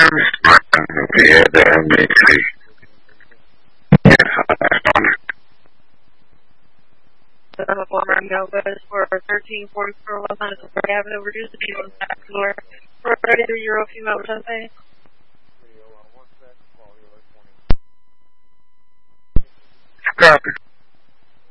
For 1344 Los Angeles Avenue, reduce the speed on the back door for a Euro female Champagne. Copy.